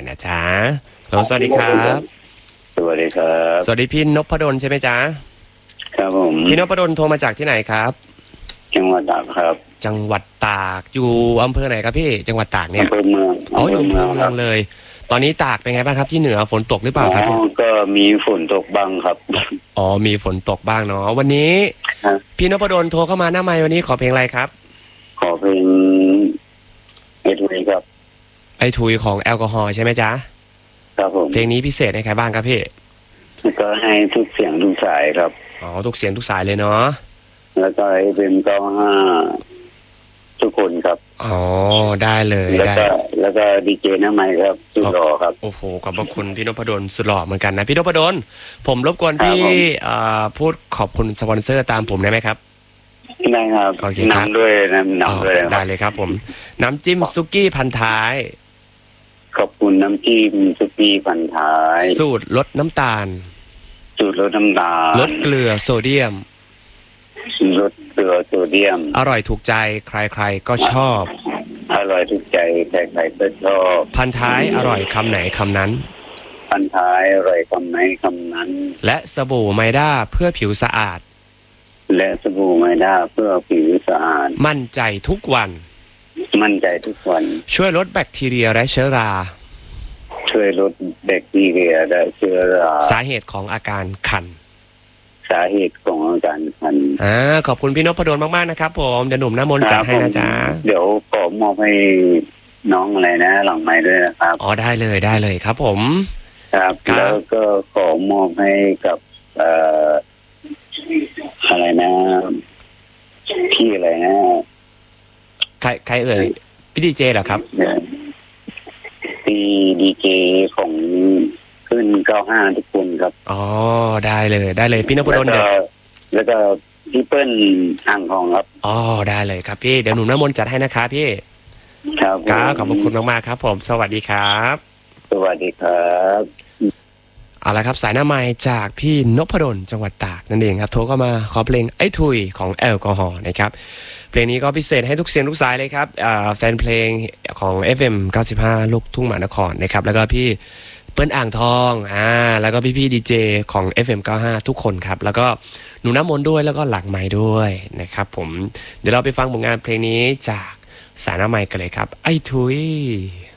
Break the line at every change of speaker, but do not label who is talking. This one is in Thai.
นะจ๊ะสวัสดีครับ
สวัสดีครับ
สวัสดีพี่นพดลใช่ไหมจ๊ะ
ครับผม
พี่นพดลโทรมาจากที่ไหนครับ
จังหวัดตากครับ
จังหวัดตากอยู่อำเภอไหนครับพี่จังหวัดตากเนี่ย
อำเภอเมือง
อยู่อำเภอเมื
ครับ
องเลยตอนนี้ตากเป็นไงบ้างครับที่เหนือฝนตกหรือเปล่าครับ
ก็มีฝนตกบ้างครับ
มีฝนตกบ้างเนาะวันนี้พี่นพดลโทรเข้ามาหน้าไมค์วันนี้ขอเพลงอะไรครับ
ขอเพลงไอ้ทุยครับ
ไอทุยของแอลกอฮอล์ใช่ไหมจ๊ะ
ครับผม
เพลงนี้พิเศษให้ใครบ้างครับพี่
ก็ให้ทุกเสียงทุกสายครับ
ทุกเสียงทุกสายเลยเนาะ
แล้วก็ให้เป็น95ทุกคนครับ
ได้เลย
แล้วก็ดีเจน้าไม้ครับสุดหล่อครับ
โอ้โหขอบพระคุณพี่นพดลสุดหล่อเหมือนกันนะพี่นพดลผมรบกวนพี่พูดขอบคุณสปอนเซอร์ตามผมได้ไหมครับ
ได้ครับนำด้วย
ได้เลยครับผมน้ำจิ้มซุกี้พันท้าย
ขอบคุณน้ำจิ้มซุกี้พันท้าย
สูตรลดน้ำตาลลดเกลือโซเดียมอร่อยถูกใจใครๆก็ชอบ
อร่อยถูกใจใครๆก็ชอบ
พันท้ายอร่อยคำไหนคำนั้น
พันท้ายอร่อยคำไหนคำนั้น
และสบู่ไมด้าเพื่อผิวสะอาด
เพื่อผิวสะอาด
มั่นใจทุกวันช่วยลดแบคทีเรียและเชื้อราสาเหตุของอาการคันขอบคุณพี่นพดลมากๆนะครับผมเดี๋ยวหนุ่มน้ำมนต์จัดให้นะจ๊ะ
เดี๋ยวขอมอบให้น้องอะไรนะหลังไม้ด้วยนะครับ
ได้เลยครับผม
ครับแล้วก็ขอมอบให้กับอะไรนะพี่อะไรนะ
ใครเอ่ยพี่ดีเจเหรอครับ
พี่ดีเจของขึ้น95ทุกคนครับ
ได้เลยพี่นพดล
แล้วก็พี่เปิ้ลอ่างทองครับ
ได้เลยครับพี่เดี๋ยวหนุ่มน้ำมนต์จัดให้นะคะพี่
ครับ
ขอบคุณมากๆครับผมสวัสดีครับ
สวัสดีครับ
เอาละครับสายหน้าไมค์จากพี่นพดลจังหวัดตากนั่นเองครับโทรเข้ามาขอเพลงไอ้ทุยของแอลกอฮอล์นะครับเพลงนี้ก็พิเศษให้ทุกเสียงทุกสายเลยครับแฟนเพลงของ FM 95ลูกทุ่งมหานครนะครับแล้วก็พี่เปิ้ลอ่างทองแล้วก็พี่ดีเจของ FM 95ทุกคนครับแล้วก็หนูน้ำมนต์ด้วยแล้วก็หลังไมค์ด้วยนะครับผมเดี๋ยวเราไปฟังผลงานเพลงนี้จากสายหน้าไมค์กันเลยครับไอ้ทุย